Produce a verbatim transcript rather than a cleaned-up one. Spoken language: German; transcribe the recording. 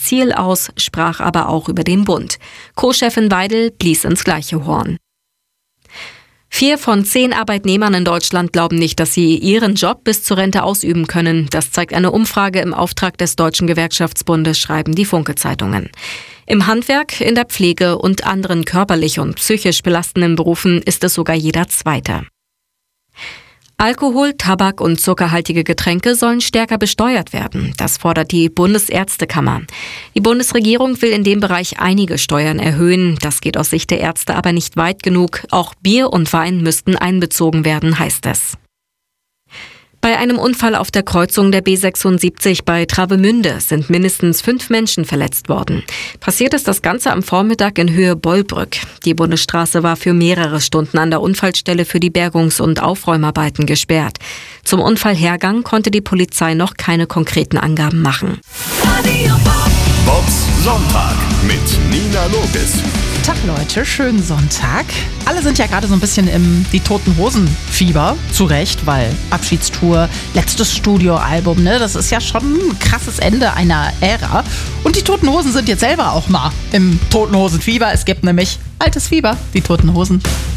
Ziel aus, sprach aber auch über den Bund. Co-Chefin Weidel blies ins gleiche Horn. Vier von zehn Arbeitnehmern in Deutschland glauben nicht, dass sie ihren Job bis zur Rente ausüben können. Das zeigt eine Umfrage im Auftrag des Deutschen Gewerkschaftsbundes, schreiben die Funke-Zeitungen. Im Handwerk, in der Pflege und anderen körperlich und psychisch belastenden Berufen ist es sogar jeder Zweite. Alkohol, Tabak und zuckerhaltige Getränke sollen stärker besteuert werden. Das fordert die Bundesärztekammer. Die Bundesregierung will in dem Bereich einige Steuern erhöhen. Das geht aus Sicht der Ärzte aber nicht weit genug. Auch Bier und Wein müssten einbezogen werden, heißt es. Bei einem Unfall auf der Kreuzung der B sechsundsiebzig bei Travemünde sind mindestens fünf Menschen verletzt worden. Passiert ist das Ganze am Vormittag in Höhe Bollbrück. Die Bundesstraße war für mehrere Stunden an der Unfallstelle für die Bergungs- und Aufräumarbeiten gesperrt. Zum Unfallhergang konnte die Polizei noch keine konkreten Angaben machen. Bobs Sonntag mit Nina Logis. Tag Leute, schönen Sonntag. Alle sind ja gerade so ein bisschen im Die Toten Hosen Fieber, zu Recht, weil Abschiedstour, letztes Studioalbum, ne, das ist ja schon ein krasses Ende einer Ära. Und die Toten Hosen sind jetzt selber auch mal im Toten Hosen Fieber. Es gibt nämlich altes Fieber, die Toten Hosen.